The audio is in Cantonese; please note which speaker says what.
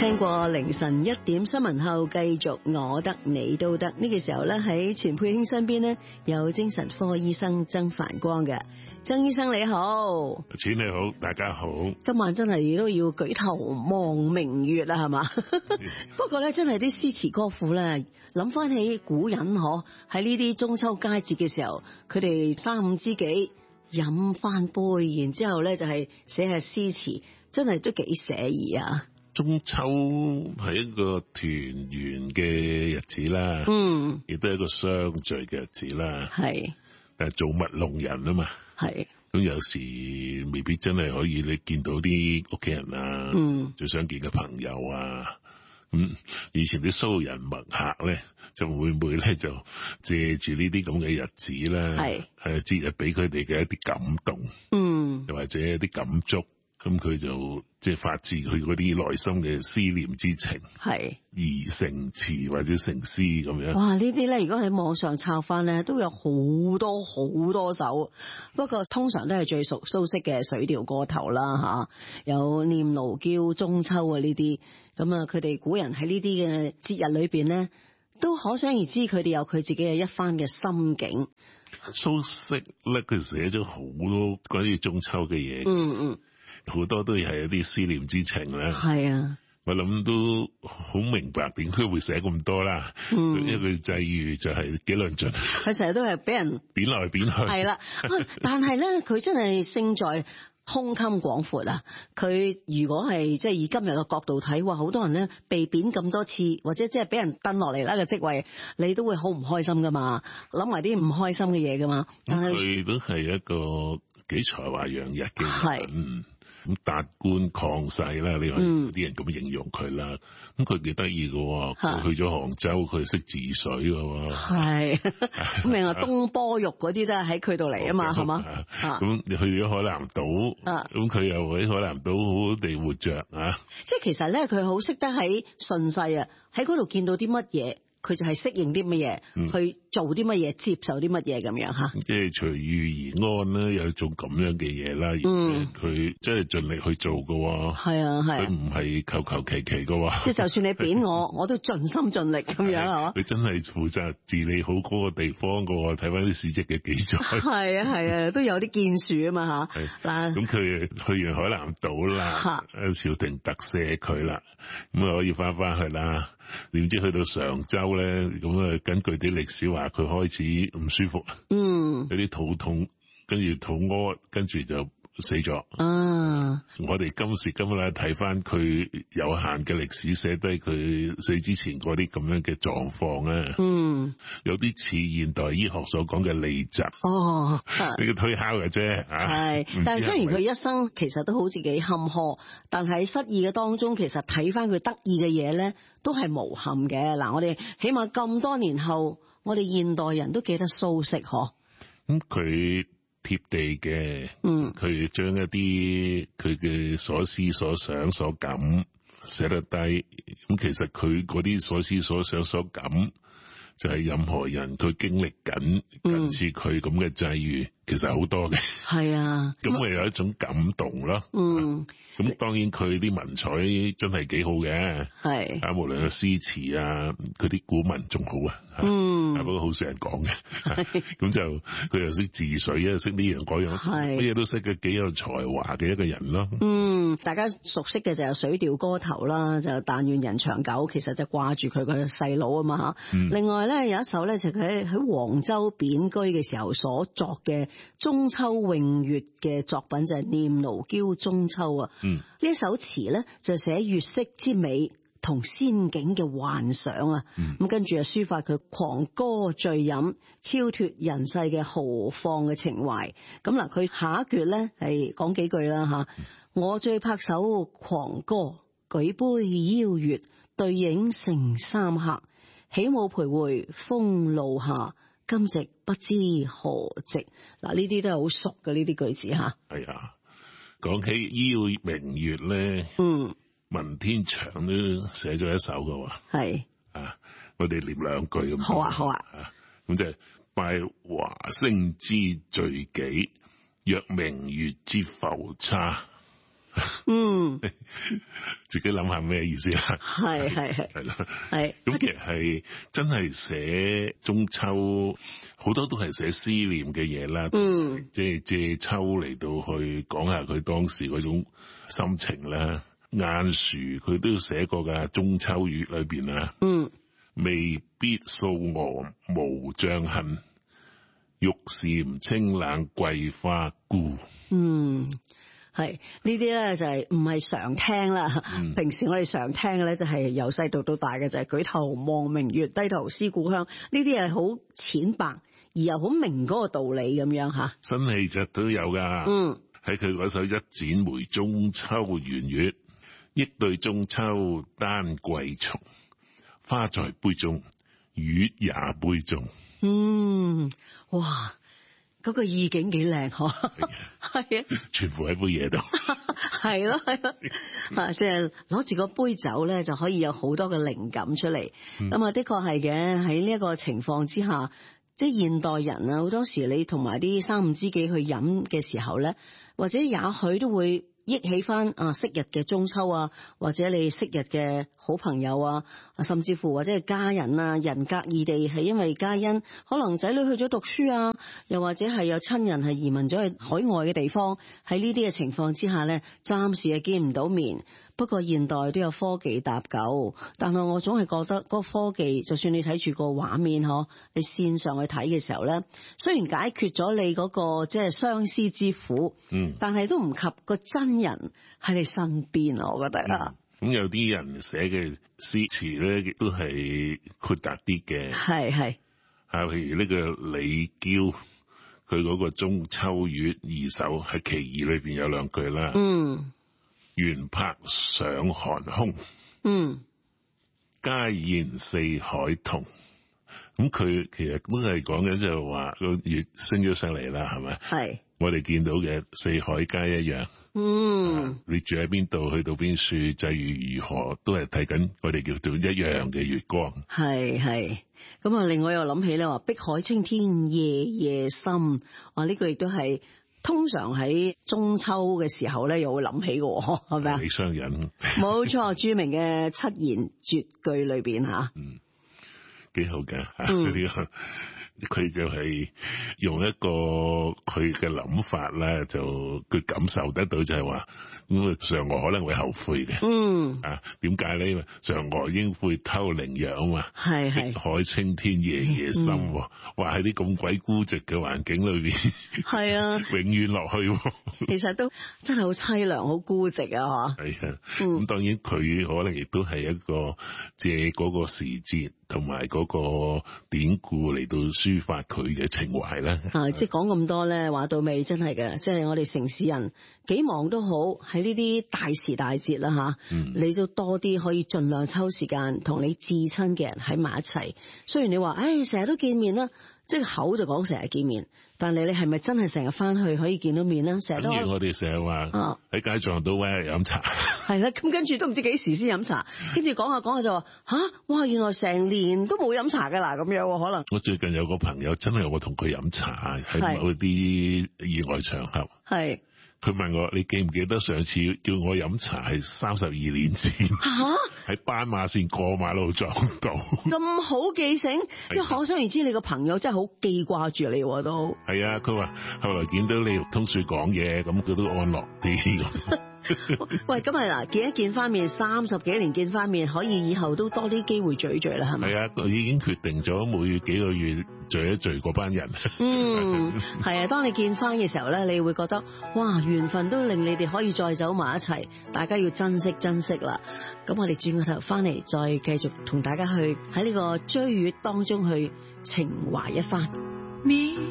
Speaker 1: 聽過凌晨1點新聞後，繼續我得你都得。呢個時候咧，喺錢佩卿身邊呢，有精神科醫生曾繁光嘅。曾醫生你好。
Speaker 2: 錢你好，大家好。
Speaker 1: 今晚真係都要舉頭望明月啦，係嘛？不過咧，真係啲詩詞歌賦咧，諗翻起古人喺呢啲中秋佳節嘅時候，佢哋3、5知己飲翻杯，然之後咧就係寫下詩詞，真係都幾寫意啊！
Speaker 2: 中秋係一個團圓嘅日子啦，亦都係一個相聚嘅日子啦。係，但係造物弄人啊嘛。係，咁有時未必真係可以你見到啲屋企人啊，最想見嘅朋友啊。以前啲騷人墨客咧，就會唔會咧就借住呢啲咁嘅日子咧，係節日俾佢哋嘅一啲感動，又或者一啲感觸。咁佢就即係發自佢嗰啲內心嘅思念之情，係而成詞或者成詩咁樣。哇！呢啲咧，如果喺網上抄翻咧，都有好多首。不過通常都係最熟蘇軾嘅《水調歌頭》啦，有念奴嬌、中秋啊呢啲。咁啊，佢哋古人喺呢啲嘅節日裏邊咧，都可想而知佢哋有佢自己嘅一番嘅心境。蘇軾咧，佢寫咗好多關於中秋嘅嘢。好多都係一啲思念之情啦，係啊，我諗都好明白點解會寫咁多啦。一句際遇就係幾論盡，佢成日都係俾人貶來貶去，係啦。但係咧，佢真係勝在胸襟廣闊啊！佢如果係即係以今日嘅角度睇，話好多人咧被貶咁多次，或者即係俾人掟落嚟啦嘅職位，你都會好唔開心噶嘛，諗埋啲唔開心嘅嘢噶嘛。但係佢都係一個幾才華洋溢嘅人。咁達觀曠世啦，你話啲人咁形容佢啦，咁佢幾得意嘅，佢去咗杭州，佢識治水嘅，係咁另外東坡肉嗰啲都係喺佢度嚟啊嘛，係嘛？咁你去咗海南島，咁佢又喺海南島好好地活着啊！即係其實咧，佢好識得喺順勢啊，喺嗰度見到啲乜嘢，佢就係適應啲乜嘢，去做啲乜嘢，接受啲乜嘢咁樣吓。即係隨遇而安啦，有一種咁樣嘅嘢啦。佢真係盡力去做㗎。係啊係。佢唔係求求其其㗎。即係就算你貶我，我都盡心盡力咁樣係嘛。你真係負責治理好嗰個地方㗎。睇翻啲史跡嘅記載。係啊係啊，都有啲建樹啊嘛吓。嗱，咁佢去完海南島啦，朝廷特赦佢啦，咁啊可以翻去啦。點知去到常州咧，咁啊根據啲歷史話佢開始唔舒服，有啲肚痛，跟住肚屙，跟住就死咗。我哋今時今日睇翻佢有限嘅歷史，寫低佢死之前嗰啲咁樣嘅狀況咧，有啲似現代醫學所講嘅痢疾。呢個推敲嘅啫。係，但係雖然佢一生其實都好似幾坎坷，但係失意嘅當中，其實睇翻佢得意嘅嘢咧，都係無憾嘅。嗱，我哋起碼咁多年後，我哋現代人都記得蘇軾嗬。咁佢貼地嘅，佢將一啲佢嘅所思所想所感寫得低。咁其實佢嗰啲所思所想所感，就係任何人佢經歷緊近似佢咁嘅際遇，其實好多嘅。係啊，咁咪有一種感動咯。咁當然佢啲文采真係幾好嘅。係啊，無論係詩詞啊，佢啲古文仲好啊。不過好少人講嘅。咁就佢又識治水，又識呢樣嗰樣，乜嘢都識嘅，幾有才華嘅一個人咯。大家熟悉嘅就係水調歌頭啦，就但願人長久，其實就掛住佢個細佬啊嘛吓。另外咧有一首咧就佢喺黃州貶居嘅時候所作嘅中秋詠月嘅作品，就係念奴嬌中秋啊。呢一首詞咧就寫月色之美同仙境嘅幻想啊。咁跟住啊抒發佢狂歌醉飲超脫人世嘅豪放嘅情懷。咁嗱，佢下一句咧係講幾句啦吓。我醉拍手狂歌，舉杯邀月，對影成三客，起舞徘徊風露下，今夕不知何夕。嗱，呢啲都係好熟嘅呢啲句子吓。係啊，講起邀明月咧，文天祥都寫咗一首嘅喎。係啊，我哋念兩句咁。好啊，好啊。咁就係拜華星之罪己，若明月之浮差。 自己諗下咩意思啦。係啦，咁其實係真係寫中秋，好多都係寫思念嘅嘢啦。即係借秋嚟到去講下佢當時嗰種心情啦。晏殊佢都寫過噶，中秋月裏邊啊。未必素娥無將恨，玉蟾清冷桂花孤。
Speaker 1: 係呢啲咧就係唔係常聽啦。平時我哋常聽嘅咧就係由細讀到大嘅就係舉頭望明月，低頭思故鄉。呢啲係好淺白而又好明嗰個道理咁樣吓。
Speaker 2: 辛棄疾都有噶。喺佢嗰首一剪梅中秋圓月，憶對中秋丹桂叢，花在杯中，月也杯中。
Speaker 1: 哇！嗰個意境幾靚嗬，係啊，
Speaker 2: 全部喺杯嘢度，
Speaker 1: 係咯，即係攞住個杯酒咧，就可以有好多嘅靈感出嚟。咁的確係嘅，喺呢一個情況之下，即係現代人啊，好多時你同埋啲三五知己去飲嘅時候咧，或者也許都會憶起翻昔日嘅中秋啊，或者你昔日嘅好朋友啊，甚至乎或者係家人啊，人隔異地係因為皆因可能仔女去咗讀書啊，又或者係有親人係移民咗去海外嘅地方，喺呢啲嘅情況之下咧，暫時係見唔到面。不過現代都有科技搭救，但係我總係覺得嗰個科技，就算你睇住個畫面嗬，你線上去睇嘅時候咧，雖然解決咗你嗰個即係相思之苦，但係都唔及個真人喺你身邊，我覺得啊。
Speaker 2: 咁有啲人寫嘅詩詞咧，亦都係豁達啲嘅。係譬如呢個李嬌，佢嗰個中秋月二首喺其二裏邊有兩句啦。緣拍上寒空，皆言四海同。咁佢其實都係講緊就係話個月升咗上嚟啦，係咪？係。我哋見到嘅四海皆一樣。你住喺邊度，去到邊處，際遇如何，都係睇緊我哋叫做一樣嘅月光。係。咁啊，另外又諗起咧話，碧海青天夜夜深。哇！呢個亦都係。通常喺中秋嘅時候咧，又會諗起嘅，係咪啊？李商隱，冇錯，著名嘅七言絕句裏邊吓，幾好嘅呢個，佢就係用一個佢嘅諗法咧，就佢感受得到就係話。咁嫦娥可能會後悔嘅，點解咧？因為嫦娥應悔偷靈藥啊嘛，碧海青天夜夜深，話喺啲咁鬼孤寂嘅環境裏邊，係啊，永遠落去，其實都真係好凄涼，好孤寂啊！吓，係啊，咁當然佢可能亦都係一個借嗰個時節同埋嗰個典故嚟到抒發佢嘅情懷啦。即係講咁多咧，話到尾真係嘅，即係我哋城市人幾忙都好。喺呢啲大時大節啦吓，你都多啲可以盡量抽時間同你至親嘅人喺埋一齊。雖然你話，成日都見面啦，即係口就講成日見面，但係你係咪真係成日翻去可以見到面咧？成日都我哋成日話喺街撞到搵人飲茶，係啦，咁跟住都唔知幾時先飲茶，跟住講下講下就話哇，原來成年都冇飲茶噶啦，咁樣可能。我最近有個朋友真係我同佢飲茶喺某啲意外場合，係。佢問我：你記唔記得上次叫我飲茶係32年前？喺斑馬線過馬路撞到。咁好記性，即係可想而知，你個朋友真係好記掛住你都。係啊，佢話後來見到你通訊講嘢，咁佢都安樂啲。喂，咁係嗱，見一見翻面，30幾年見翻面，可以以後都多啲機會聚聚啦，係咪？係啊，佢已經決定咗每幾個月聚一聚嗰班人。係啊，當你見翻嘅時候咧，你會覺得哇，緣分都令你哋可以再走埋一齊，大家要珍惜啦。咁我哋轉個頭翻嚟，再繼續同大家去喺呢個追月當中去情懷一番。